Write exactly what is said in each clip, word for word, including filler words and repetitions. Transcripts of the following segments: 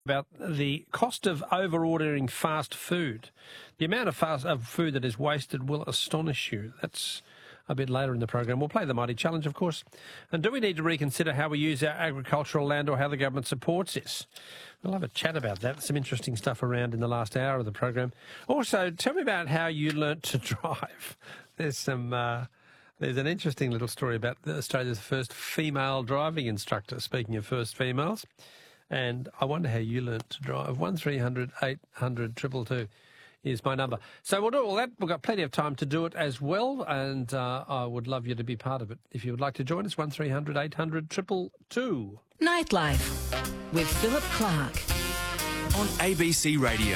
About the cost of over-ordering fast food. The amount of fast of food that is wasted will astonish you. That's a bit later in the program. We'll play the Mighty Challenge, of course. And do we need to reconsider how we use our agricultural land or how the government supports this? We'll have a chat about that. Some interesting stuff around in the last hour of the program. Also, tell me about how you learnt to drive. There's some... Uh, There's an interesting little story about Australia's first female driving instructor, speaking of first females. And I wonder how you learnt to drive. one three hundred eight hundred two two two is my number. So we'll do all that. We've got plenty of time to do it as well, and uh, I would love you to be part of it. If you would like to join us, one three hundred eight hundred two two two. Nightlife with Philip Clark on A B C Radio.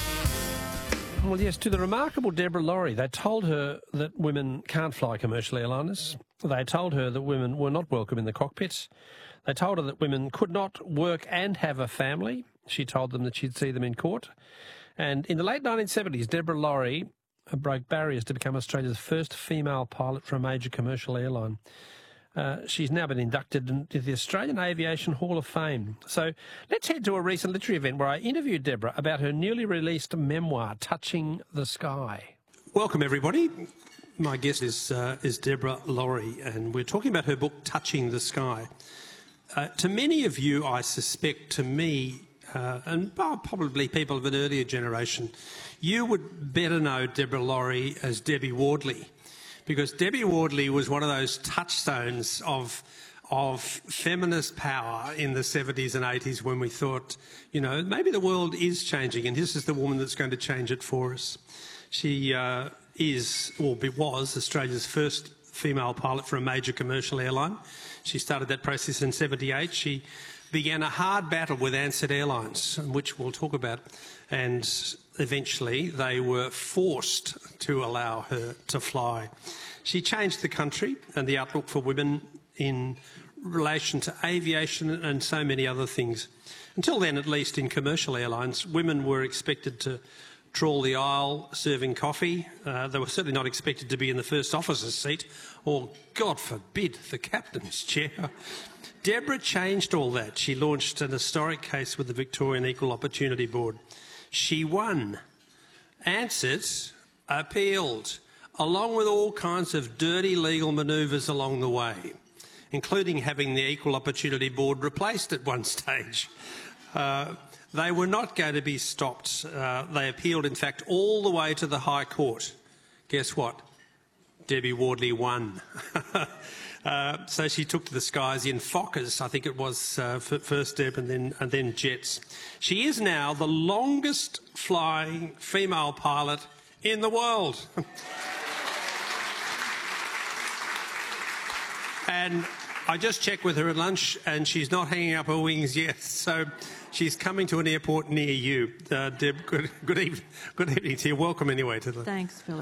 Well, yes, to the remarkable Deborah Laurie. They told her that women can't fly commercial airliners. They told her that women were not welcome in the cockpit. They told her that women could not work and have a family. She told them that she'd see them in court. And in the late nineteen seventies, Deborah Laurie broke barriers to become Australia's first female pilot for a major commercial airline. Uh, she's now been inducted into the Australian Aviation Hall of Fame. So let's head to a recent literary event where I interviewed Deborah about her newly released memoir, Touching the Sky. Welcome, everybody. My guest is, uh, is Deborah Laurie, and we're talking about her book, Touching the Sky. Uh, to many of you, I suspect, to me, uh, and probably people of an earlier generation, you would better know Deborah Laurie as Debbie Wardley, because Debbie Wardley was one of those touchstones of of feminist power in the seventies and eighties when we thought, you know, maybe the world is changing and this is the woman that's going to change it for us. She uh, is, or was, Australia's first female pilot for a major commercial airline. She started that process in seventy-eight. She began a hard battle with Ansett Airlines, which we'll talk about, and eventually they were forced to allow her to fly. She changed the country and the outlook for women in relation to aviation and so many other things. Until then, at least in commercial airlines, women were expected to trawl the aisle serving coffee. Uh, they were certainly not expected to be in the first officer's seat or, God forbid, the captain's chair. Deborah changed all that. She launched an historic case with the Victorian Equal Opportunity Board. She won. Ansett appealed, along with all kinds of dirty legal manoeuvres along the way, including having the Equal Opportunity Board replaced at one stage. Uh, They were not going to be stopped. Uh, they appealed, in fact, all the way to the High Court. Guess what? Debbie Wardley won. uh, so she took to the skies in Fokkers, I think it was uh, first Deb and then, and then jets. She is now the longest flying female pilot in the world. And I just checked with her at lunch and she's not hanging up her wings yet. So she's coming to an airport near you. Uh, Deb, good, good, evening, good evening to you. Welcome anyway to the... Thanks, Philip.